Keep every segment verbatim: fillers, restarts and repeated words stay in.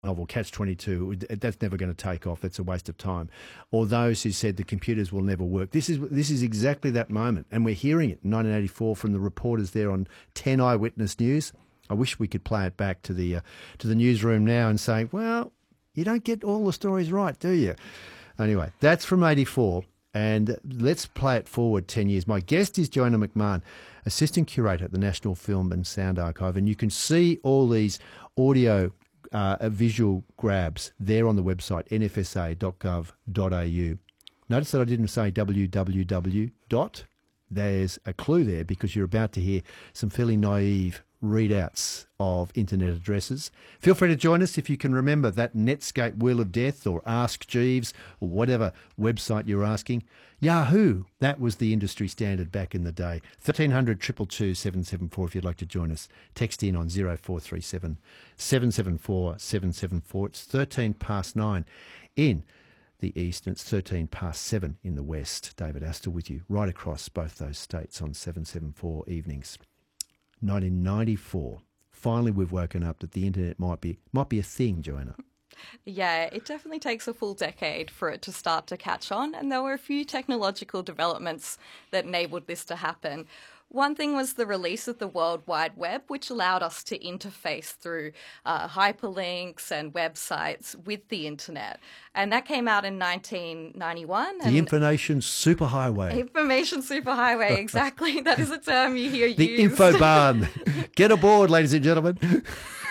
oh, well, catch twenty-two, that's never going to take off. That's a waste of time. Or those who said the computers will never work. This is this is exactly that moment. And we're hearing it in nineteen eighty-four from the reporters there on ten Eyewitness News. I wish we could play it back to the uh, to the newsroom now and say, well, you don't get all the stories right, do you? Anyway, that's from eighty-four. And let's play it forward ten years. My guest is Joanna McMahon, Assistant Curator at the National Film and Sound Archive. And you can see all these audio uh, visual grabs there on the website, n f s a dot gov dot a u. Notice that I didn't say w w w dot. There's a clue there because you're about to hear some fairly naive readouts of internet addresses. Feel free to join us if you can remember that Netscape Wheel of Death or Ask Jeeves or whatever website you're asking. Yahoo, that was the industry standard back in the day. thirteen hundred, two two two, seven seven four if you'd like to join us. Text in on zero four three seven, seven seven four, seven seven four. It's thirteen past nine in the east and it's thirteen past seven in the west. David Astor with you right across both those states on seven seven four evenings. nineteen ninety-four. Finally, we've woken up that the internet might be might be a thing, Joanna. Yeah, it definitely takes a full decade for it to start to catch on, and there were a few technological developments that enabled this to happen. One thing was the release of the World Wide Web, which allowed us to interface through uh, hyperlinks and websites with the internet. And that came out in nineteen ninety-one. The information superhighway. Information superhighway, exactly. That is a term you hear the used. The Infobarn. Get aboard, ladies and gentlemen.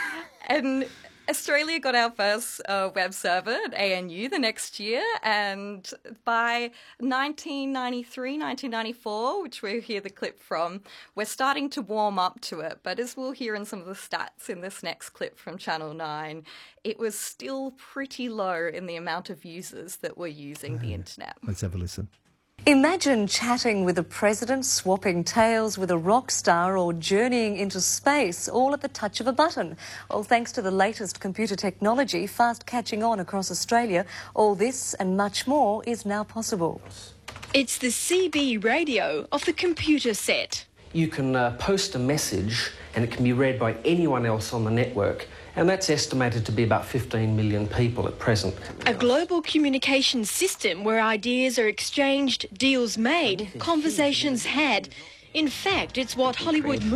And Australia got our first uh, web server at A N U the next year, and by nineteen ninety-three, nineteen ninety-four, which we'll hear the clip from, we're starting to warm up to it. But as we'll hear in some of the stats in this next clip from Channel nine, it was still pretty low in the amount of users that were using the internet. Let's have a listen. Imagine chatting with a president, swapping tales with a rock star or journeying into space, all at the touch of a button. Well, thanks to the latest computer technology fast catching on across Australia, all this and much more is now possible. It's the C B radio of the computer set. You can uh, post a message and it can be read by anyone else on the network. And that's estimated to be about fifteen million people at present. A global communications system where ideas are exchanged, deals made, conversations had. In fact, it's what Hollywood